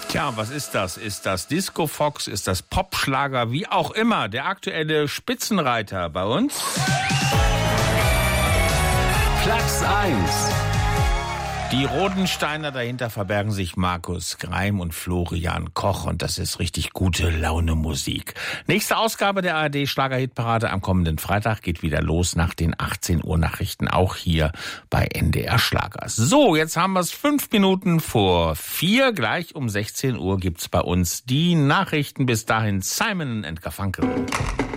Tja, was ist das? Ist das Disco Fox? Ist das Popschlager? Wie auch immer, der aktuelle Spitzenreiter bei uns. Platz 1. Die Rodensteiner, dahinter verbergen sich Markus Greim und Florian Koch und das ist richtig gute Laune Musik. Nächste Ausgabe der ARD Schlagerhitparade am kommenden Freitag geht wieder los nach den 18 Uhr Nachrichten, auch hier bei NDR Schlagers. So, jetzt haben wir es 5 Minuten vor 4, gleich um 16 Uhr gibt's bei uns die Nachrichten. Bis dahin Simon & Garfunkel.